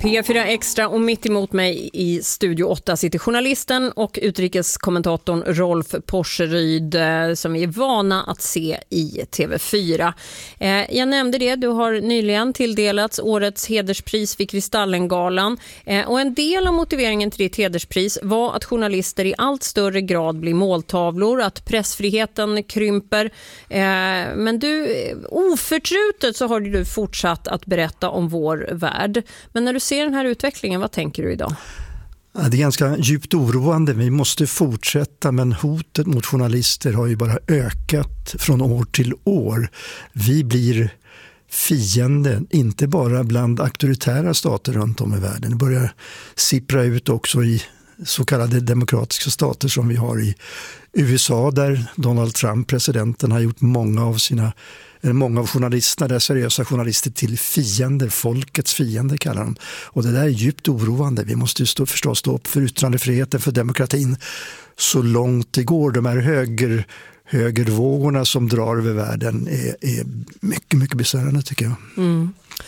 P4 Extra och mitt emot mig i Studio 8 sitter journalisten och utrikeskommentatorn Rolf Porseryd som vi är vana att se i TV4. Jag nämnde det, du har nyligen tilldelats årets hederspris vid Kristallengalan och en del av motiveringen till ditt hederspris var att journalister i allt större grad blir måltavlor, att pressfriheten krymper. Men du, oförtrutet så har du fortsatt att berätta om vår värld. Men när du ser den här utvecklingen, vad tänker du idag? Ja, det är ganska djupt oroande. Vi måste fortsätta, men hotet mot journalister har ju bara ökat från år till år. Vi blir fienden, inte bara bland auktoritära stater runt om i världen. Det börjar sippra ut också i så kallade demokratiska stater som vi har i USA, där Donald Trump, presidenten, har gjort många av journalisterna, där seriösa journalister, till fiender, folkets fiender kallar de. Och det där är djupt oroande. Vi måste förstås stå upp för yttrandefriheten, för demokratin så långt det går. De här högervågorna som drar över världen är mycket, mycket besvärande, tycker jag. Mm.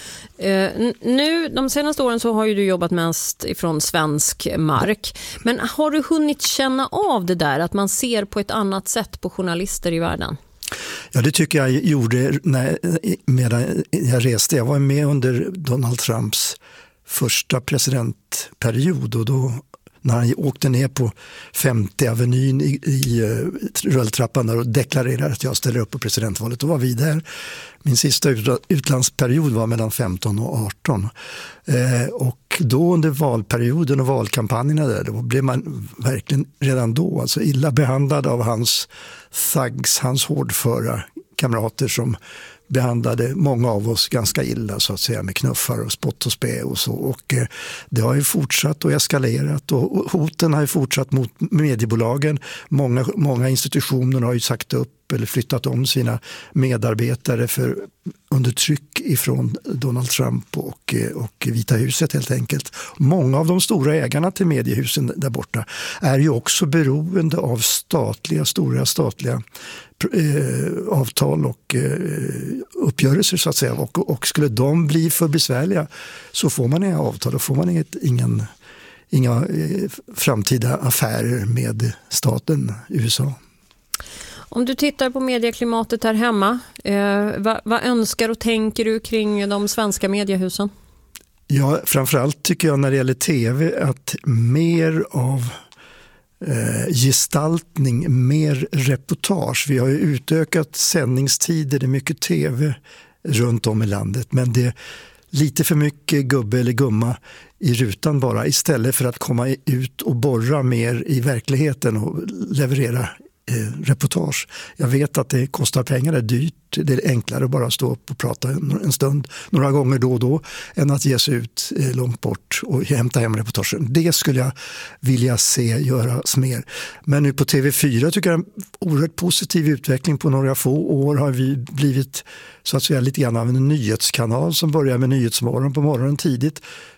Nu, de senaste åren så har ju du jobbat mest ifrån svensk mark. Men har du hunnit känna av det där, att man ser på ett annat sätt på journalister i världen? Ja, det tycker jag gjorde medan jag reste. Jag var med under Donald Trumps första presidentperiod, och då när han åkte ner på 50 Avenyn i rulltrappan där och deklarerade att jag ställer upp på presidentvalet, då var vi där. Min sista utlandsperiod var mellan 15 och 18. Och då under valperioden och valkampanjerna där, då blev man verkligen redan då alltså illa behandlad av hans thugs, hans hårdföra kamrater som behandlade många av oss ganska illa, så att säga, med knuffar och spott och spä och så. Och det har ju fortsatt och eskalerat, och hoten har ju fortsatt mot mediebolagen. Många institutioner har ju sagt upp eller flyttat om sina medarbetare under tryck ifrån Donald Trump och Vita huset helt enkelt. Många av de stora ägarna till mediehusen där borta är ju också beroende av stora statliga avtal och uppgörelser, så att säga. Och skulle de bli för besvärliga så får man inga avtal, och får man inga framtida affärer med staten USA. Om du tittar på medieklimatet här hemma, vad önskar och tänker du kring de svenska mediehusen? Ja, framförallt tycker jag när det gäller tv att mer av gestaltning, mer reportage. Vi har ju utökat sändningstider, det är mycket tv runt om i landet, men det är lite för mycket gubbe eller gumma i rutan bara, istället för att komma ut och borra mer i verkligheten och leverera reportage. Jag vet att det kostar pengar, det är dyrt, det är enklare att bara stå upp och prata en stund några gånger då och då än att ge sig ut långt bort och hämta hem reportagen. Det skulle jag vilja se göras mer. Men nu på TV4 tycker jag en oerhört positiv utveckling. På några få år har vi blivit så att säga lite grann av en nyhetskanal som börjar med Nyhetsmorgon på morgonen tidigt.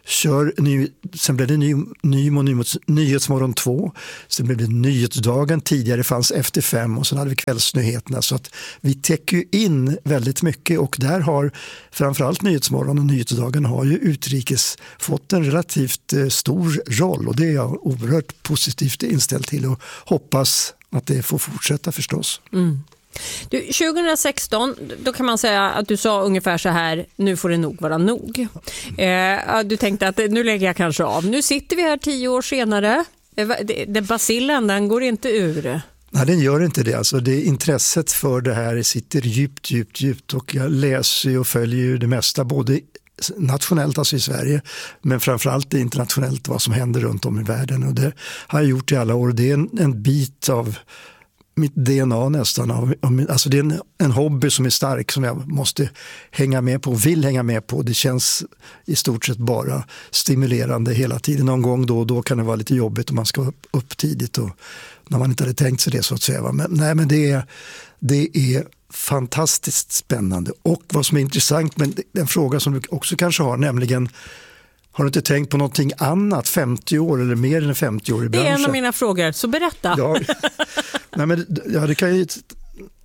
Sen blev det Nyhetsmorgon 2, sen blev det Nyhetsdagen, tidigare fanns Efter 5 och sen hade vi kvällsnyheterna, så att vi täcker in väldigt mycket, och där har framförallt Nyhetsmorgon och Nyhetsdagen har ju utrikes fått en relativt stor roll, och det är jag oerhört positivt inställd till och hoppas att det får fortsätta förstås. Mm. Du, 2016, då kan man säga att du sa ungefär så här: nu får det nog vara nog. Du tänkte att nu lägger jag kanske av. Nu sitter vi här 10 år senare. Bacillen, den går inte ur. Nej, den gör inte det. Alltså, intresset för det här sitter djupt, och jag läser och följer det mesta, både nationellt, alltså i Sverige, men framförallt internationellt, vad som händer runt om i världen, och det har jag gjort i alla år. Det är en bit av mitt DNA nästan. Alltså det är en hobby som är stark, som jag måste hänga med på, vill hänga med på. Det känns i stort sett bara stimulerande hela tiden. Någon gång då och då kan det vara lite jobbigt om man ska upp tidigt och när man inte hade tänkt sig det, så att säga. Men det är fantastiskt spännande. Och vad som är intressant, men en fråga som du också kanske har, nämligen: har du inte tänkt på någonting annat 50 år eller mer än 50 år i branschen? Det är en av mina frågor, så berätta. Ja, det kan ju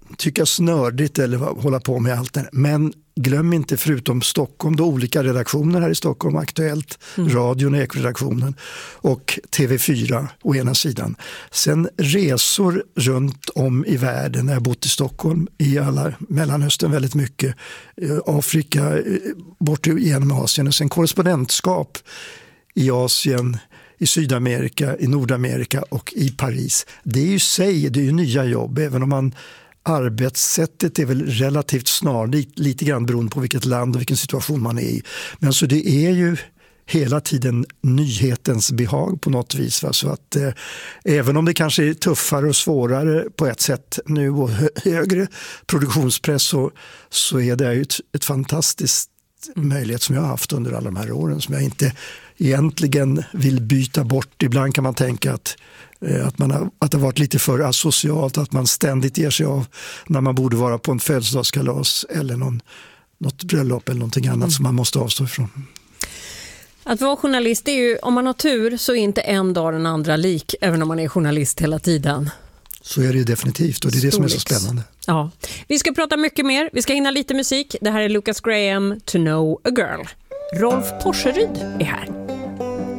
tyckas nördigt eller hålla på med allt det. Men glöm inte, förutom Stockholm, då olika redaktioner här i Stockholm, Aktuellt, radion, Ekoredaktionen och TV4 å ena sidan. Sen resor runt om i världen. Jag har bott i Stockholm, i alla Mellanöstern väldigt mycket, Afrika, bort genom Asien, och sen korrespondentskap i Asien, i Sydamerika, i Nordamerika och i Paris. Det är ju nya jobb, även om arbetssättet är väl relativt snarlikt, lite grann beroende på vilket land och vilken situation man är i. Men så det är ju hela tiden nyhetens behag på något vis. Va? Så att även om det kanske är tuffare och svårare på ett sätt nu och högre produktionspress, så är det ju ett fantastiskt möjlighet som jag har haft under alla de här åren, som jag inte egentligen vill byta bort. Ibland kan man tänka att det har varit lite för asocialt, att man ständigt ger sig av när man borde vara på en födelsedagskalas eller något bröllop eller någonting annat som man måste avstå ifrån. Att vara journalist är ju, om man har tur så är inte en dag den andra lik, även om man är journalist hela tiden. Så är det ju definitivt, och det är det som är så spännande. Ja. Vi ska prata mycket mer, vi ska hinna lite musik. Det här är Lucas Graham, To Know a Girl. Rolf Porseryd är här.